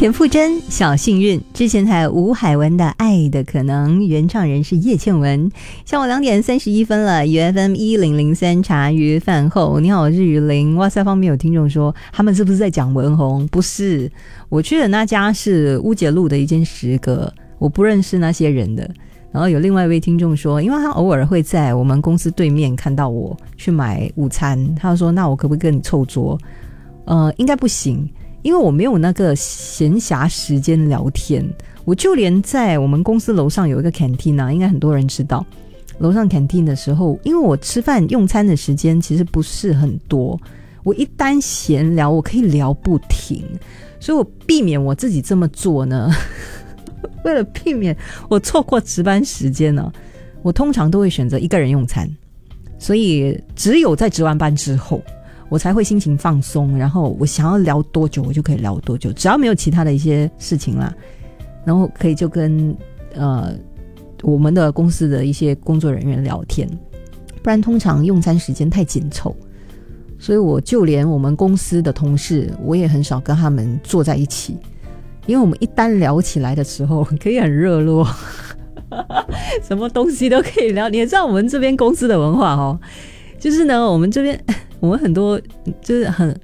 田馥甄小幸运，之前还有吴海文的爱的可能，原唱人是叶倩文。下午2点31分了 UFM 1003茶余饭后，你好，我是雨林。哇塞，方面有听众说他们是不是在讲文红？不是，我去的那家是乌节路的一间食阁，我不认识那些人的。然后有另外一位听众说，因为他偶尔会在我们公司对面看到我去买午餐，他说那我可不可以跟你凑桌？应该不行，因为我没有那个闲暇时间聊天。我就连在我们公司楼上有一个 canteen 啊，应该很多人知道。楼上 canteen 的时候，因为我吃饭用餐的时间其实不是很多，我一旦闲聊我可以聊不停，所以我避免我自己这么做呢为了避免我错过值班时间呢，我通常都会选择一个人用餐，所以只有在值完班之后我才会心情放松，然后我想要聊多久我就可以聊多久，只要没有其他的一些事情啦，然后可以就跟我们的公司的一些工作人员聊天，不然通常用餐时间太紧凑，所以我就连我们公司的同事我也很少跟他们坐在一起，因为我们一旦聊起来的时候可以很热络什么东西都可以聊。你也知道我们这边公司的文化哦，就是呢我们这边我们很多就是很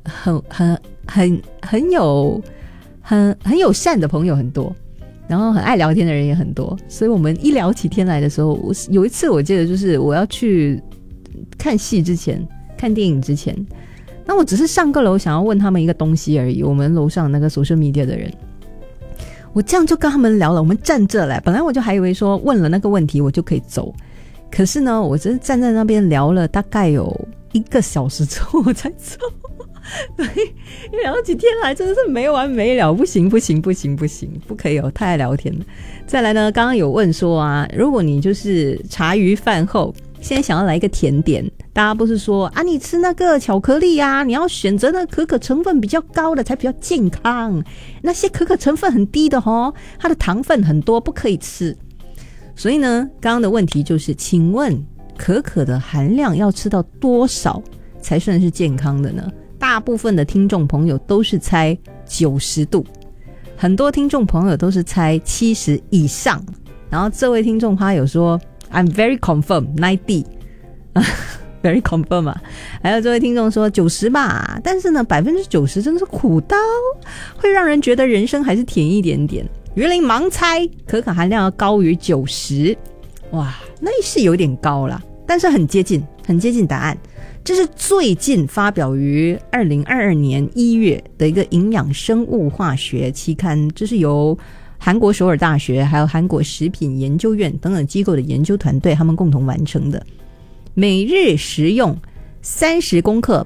友善的朋友很多，然后很爱聊天的人也很多，所以我们一聊起天来的时候，有一次我记得就是我要去看戏之前，看电影之前，那我只是上个楼想要问他们一个东西而已，我们楼上那个 social media 的人，我这样就跟他们聊了，我们站这来，本来我就还以为说问了那个问题我就可以走，可是呢我真是站在那边聊了大概有1个小时之后我才走对，聊起天来真的是没完没了，不行，不可以哦，太爱聊天了。再来呢，刚刚有问说啊，如果你就是茶余饭后现在想要来一个甜点，大家不是说啊你吃那个巧克力啊，你要选择那可可成分比较高的才比较健康，那些可可成分很低的哦，它的糖分很多，不可以吃。所以呢刚刚的问题就是请问可可的含量要吃到多少才算是健康的呢？大部分的听众朋友都是猜90度，很多听众朋友都是猜70以上，然后这位听众他有说 I'm very confirm 90very confirm 啊，还有这位听众说90吧，但是呢90%真的是苦刀，会让人觉得人生还是甜一点点。云林盲猜可可含量要高于90，哇，那是有点高啦，但是很接近答案。这是最近发表于2022年1月的一个营养生物化学期刊，这是由韩国首尔大学还有韩国食品研究院等等机构的研究团队他们共同完成的。每日食用30公克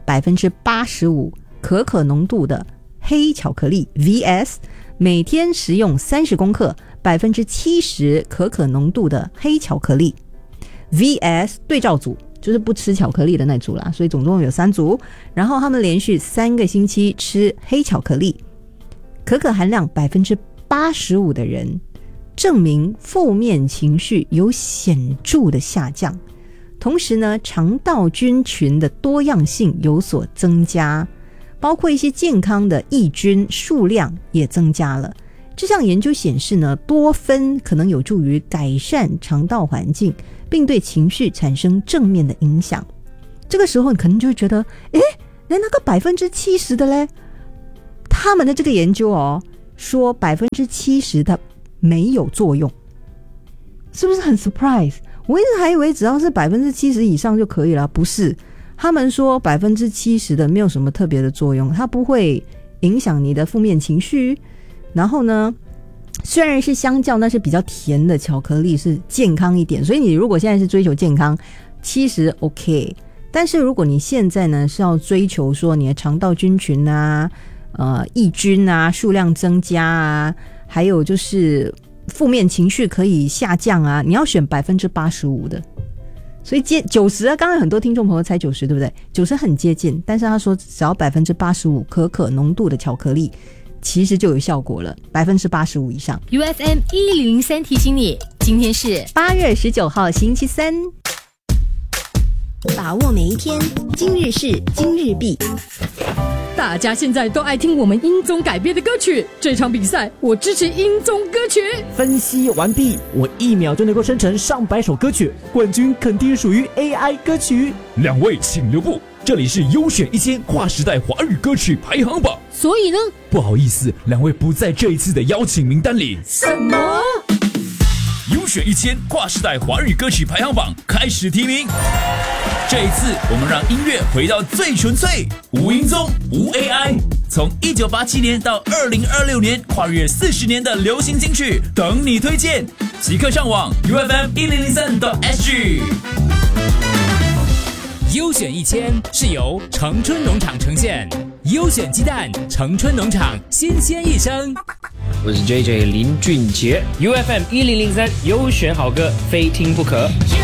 85% 可可浓度的黑巧克力 vs 每天食用30公克 70% 可可浓度的黑巧克力 vs 对照组，就是不吃巧克力的那组啦，所以总共有3组，然后他们连续3个星期吃黑巧克力，可可含量 85% 的人证明负面情绪有显著的下降，同时呢肠道菌群的多样性有所增加，包括一些健康的益菌数量也增加了。这项研究显示呢，多酚可能有助于改善肠道环境，并对情绪产生正面的影响。这个时候你可能就会觉得连那个 70% 的嘞，他们的这个研究说 70% 的没有作用，是不是很 surprise？ 我一直还以为只要是 70% 以上就可以了，不是，他们说 70% 的没有什么特别的作用，它不会影响你的负面情绪。然后呢虽然是相较那是比较甜的巧克力是健康一点，所以你如果现在是追求健康70 OK， 但是如果你现在呢是要追求说你的肠道菌群啊益菌啊数量增加啊，还有就是负面情绪可以下降啊，你要选 85% 的。所以90啊，刚刚很多听众朋友猜90对不对？90很接近，但是他说只要 85% 可可浓度的巧克力其实就有效果了， 85% 以上。 UFM 1003提醒你，今天是 8月19号星期三， 把握每一天，今日事今日毕。 大家现在都爱听我们音综改编的歌曲，这场比赛我支持音综歌曲。 分析完毕，我1秒就能够生成上百首歌曲，冠军肯定属于 AI 歌曲。 两位请留步，这里是优选1000跨时代华语歌曲排行榜。 所以呢， 不好意思，两位不在这一次的邀请名单里。 什么？ 优选1000跨时代华语歌曲排行榜开始提名。这一次我们让音乐回到最纯粹，无音综无 AI， 从1987年到2026年跨越40年的流行金曲等你推荐，即刻上网 UFM1003.SG。 优选1000是由城春农场呈现，优选鸡蛋，城春农场新鲜一生。 我是 JJ 林俊杰 ，UFM1003优选好歌，非听不可。